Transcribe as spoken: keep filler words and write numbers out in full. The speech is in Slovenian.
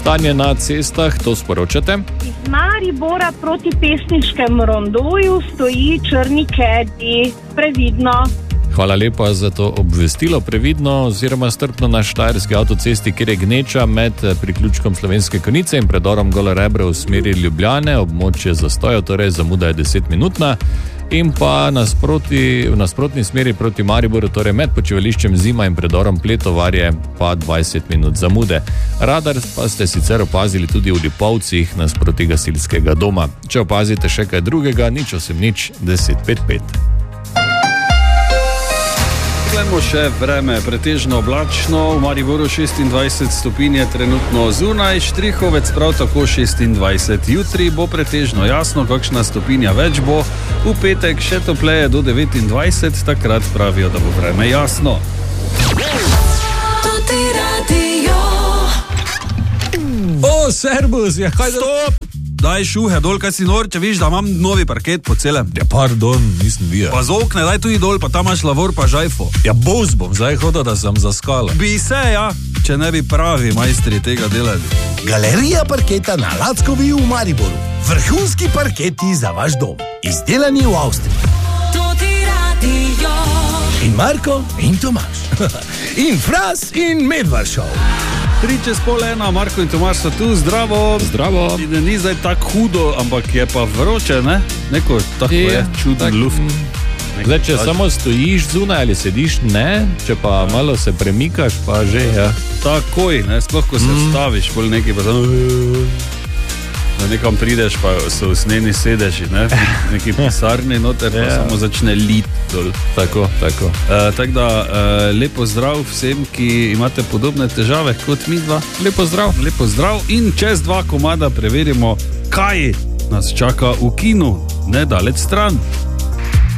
Stanje na cestah, to sporočate. Iz Maribora proti Pesniškemu rondoju stoji črni caddy. Previdno. Hvala lepa za to obvestilo. Previdno oziroma strpno na štajerski avtocesti, kjer je gneča med priključkom Slovenske Konjice in predorom Gole Rebre v smeri Ljubljane. Območje zastoja, torej zamuda je deset minutna. In pa nasproti, v nasprotni smeri proti Mariboru, torej med počivališčem Zima in predorom Pletovarje, pa dvajset minut zamude. Radar pa ste sicer opazili tudi v Lipovcih nasproti gasilskega doma. Če opazite še kaj drugega, nič osem nič deset pet pet. Poglejmo še vreme, pretežno oblačno, v Mariboru šestindvajset stopinj je trenutno zunaj, Štrihovec prav tako šestindvajset. Jutri bo pretežno jasno, kakšna stopinja več bo, v petek še topleje do devetindvajset, takrat pravijo, da bo vreme jasno. O, servus, ja, kaj da... Stop! Daj šuhe dol, kaj si nor, če viš, da imam novi parket po celem. Ja, pardon, nisem videl. Pa z okne, daj tudi dol, pa tam imaš lavor pa žajfo. Ja, boz bom zdaj hodil, da sem zaskala. Bi se, ja, če ne bi pravi majstri tega delali. Galerija parketa na Lackovi v Mariboru. Vrhunski parketi za vaš dom. Izdelani v Avstriji. In Marko in Tomaž. In Fras in Medvaršov. Tri čez pol ena, Marko in Tomaž so tu, zdravo. Zdravo. In ni zdaj tako hudo, ampak je pa vroče, ne? Neko tako je, je čuden tak, luft. Neko zdaj, če tak... samo stojiš zunaj ali sediš, ne. Če pa ja. malo se premikaš, pa že, ja. Takoj, ne, sploh ko se mm. staviš, pol nekaj pa samo... Da nekam prideš, pa so usnjeni sedeži, ne? Neki pisarni noter, pa ja. samo začne lit dol. Tako, tako. E, tak da, e, lepo zdrav vsem, ki imate podobne težave kot mi dva. Lepo zdrav. Lepo zdrav in čez dva komada preverimo, kaj nas čaka v kinu, nedaleč stran.